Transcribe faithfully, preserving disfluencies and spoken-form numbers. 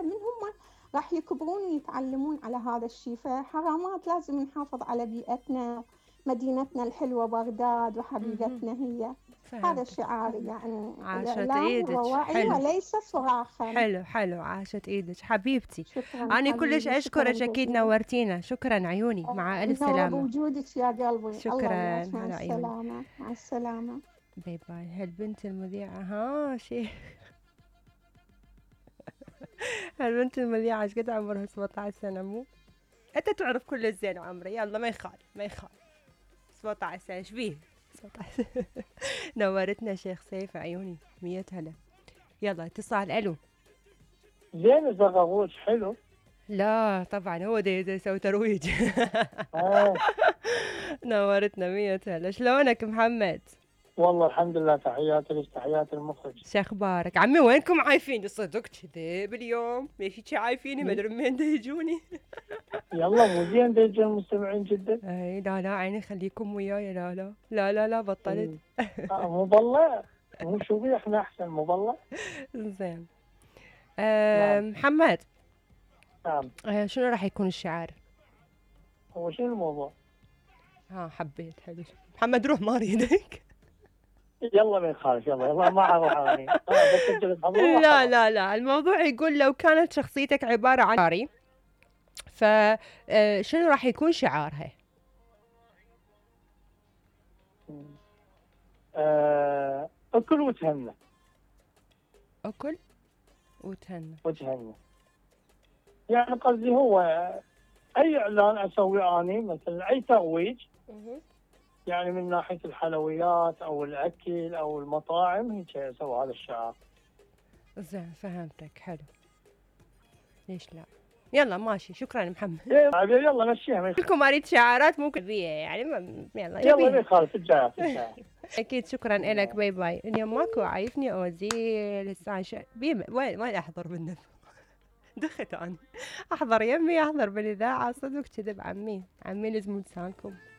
هذا من هم راح يكبرون ويتعلمون على هذا الشيء. فحرامات لازم نحافظ على بيئتنا، مدينتنا الحلوة بغداد اهم. وحبيبتنا هي. هذا فهمتِك. شعاري، يعني عاشت الإعلام إيدِك، هو وعي حلو. وليس صراخا. حلو، حلو، عاشت إيدِك حبيبتي. شكرا أني كلش حبيبي، شكرا أشكرِك، أكيد جزيلا. نورتينا، شكرًا عيوني، مع آه، ألف منورة سلامة. بوجودك يا قلبي، الله شكرًا، وياك، مع على عيوني. السلامة، مع السلامة. باي باي. هالبنت المذيعة ها شي هالبنت المذيعة ايش قد عمرها؟ سبعة عشر سنة مو؟ أنت تعرف كل الزين عمري، يلا ما يخالف ما يخالف. سبعة عشر سنة ايش بيه؟ سبعة عشر نورتنا شيخ سيف عيوني، مية هلا. يلا اتصال. ألو. زين الزغغوش حلو. لا طبعا هو دي, دي يسوي ترويج. آه. نورتنا مية هلا. شلونك محمد؟ والله الحمد لله، تحياتي لك، تحياتي المخرج. شخبارك عمي؟ وينكم عايفين صدق كذب اليوم؟ ليش هيك عايفيني؟ ما ادري من وين يجوني. يلا مو زين ديجي المستمعين جدا. اي لا لا عيني خليكم وياي. لا لا لا لا لا بطلت. آه مو بالله، مو شو بي احنا احسن مو بالله. زين. أه نعم محمد. نعم. أه شنو راح يكون الشعار؟ هو شنو الموضوع؟ ها حبيت حلو. محمد روح ما اريدك. يلا ما يخالف، يلا يلا ما اروح اني آه بسجل بحضره. لا لا لا الموضوع يقول لو كانت شخصيتك عبارة عن شعاري، ف آه، شنو راح يكون شعارها؟ آه اكل وتهنى. اكل وتهنى. وتهنى يعني قصدي هو اي اعلان اسويه اني مثلا، اي ترويج يعني من ناحيه الحلويات او الاكل او المطاعم، هيك اسوي هذا الشعار. زين فهمتك حلو. ليش لا؟ يلا ماشي. شكرا محمد. إيه، يلا مشيها ما يخالف. لكم اريد شعارات ممكن بيها يعني ما... يلا يلا ما نبيها. يخالف، الجايات الجايات. اكيد شكرا لك. باي باي. اليوم ماكو عايفني اوزيل الساعه ش... بيم... وين وين احضر بالنفس. دخت انا احضر يمي، احضر بالاذاعه صدق كذب. عمي عمي لزم لسانكم.